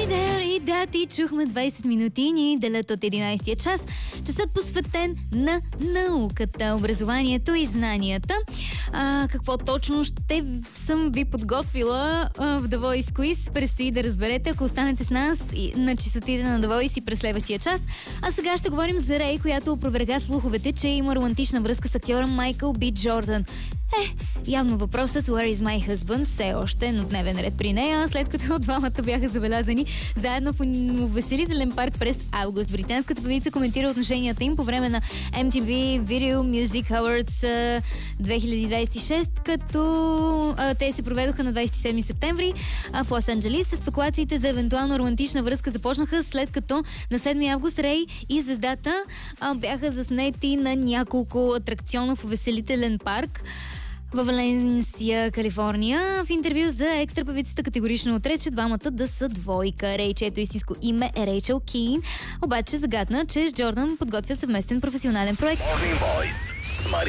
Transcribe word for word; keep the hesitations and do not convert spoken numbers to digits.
There и да, ти чухме двайсет минути ни делят от единайсетия час. Часът посветен на науката, образованието и знанията. А, какво точно ще съм ви подготвила а, в The Voice Quiz, предстои да разберете, ако останете с нас и, на чистотите на The Voice и през следващия час. А сега ще говорим за Рей, която опроверга слуховете, че има романтична връзка с актьора Майкъл Би Джордан. Е, явно въпросът Where is my husband все още е на дневен ред при нея, след като двамата бяха забелязани заедно в увеселителен парк през август. Британската певица коментира отношенията им по време на Ем Ти Ви Video Music Awards две хиляди двайсет и шеста, като а, те се проведоха на двайсет и седми септември а, в Лос-Анджелис. Спекулациите за евентуална романтична връзка започнаха след като на седми август Рей и звездата а, бяха заснети на няколко атракциона в увеселителен парк във Валенсия, Калифорния. В интервю за Екстра певицата категорично отрече двамата да са двойка. Рей, чието истинско име е Рейчел Кин, обаче загадна, че с Джордан подготвя съвместен професионален проект.